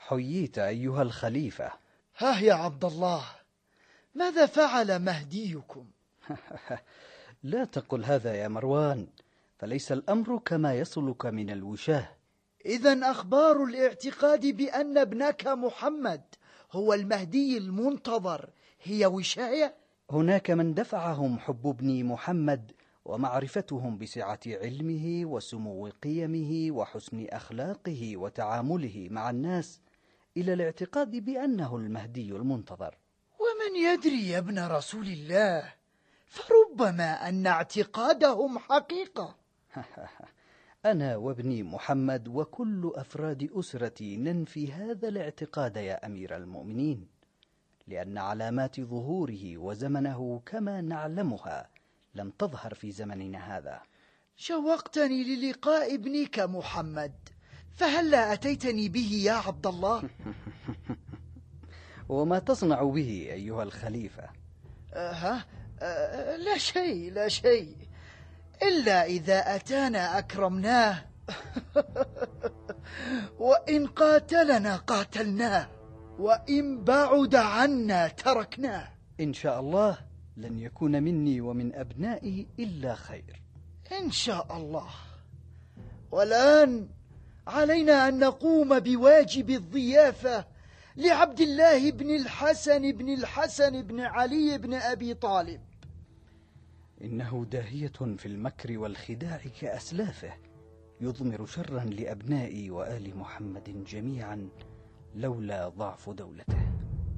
حييت أيها الخليفة. ها يا عبد الله، ماذا فعل مهديكم؟ لا تقل هذا يا مروان، فليس الأمر كما يصلك من الوشاه. إذن أخبار الاعتقاد بأن ابنك محمد هو المهدي المنتظر هي وشاية؟ هناك من دفعهم حب ابني محمد ومعرفتهم بسعة علمه وسمو قيمه وحسن أخلاقه وتعامله مع الناس إلى الاعتقاد بأنه المهدي المنتظر. ومن يدري يا ابن رسول الله، فربما أن اعتقادهم حقيقة. أنا وابني محمد وكل أفراد أسرتي ننفي هذا الاعتقاد يا أمير المؤمنين، لأن علامات ظهوره وزمنه كما نعلمها لم تظهر في زمننا هذا. شوقتني للقاء ابنك محمد، فهلا أتيتني به يا عبد الله؟ وما تصنع به أيها الخليفة؟ لا شيء لا شيء، إلا إذا أتانا أكرمناه وإن قاتلنا قاتلناه، وإن بعد عنا تركناه. إن شاء الله لن يكون مني ومن أبنائي إلا خير إن شاء الله. والآن علينا أن نقوم بواجب الضيافة لعبد الله بن الحسن بن الحسن بن علي بن أبي طالب. إنه داهية في المكر والخداع كأسلافه، يضمر شرا لأبنائي وآل محمد جميعا لولا ضعف دولته.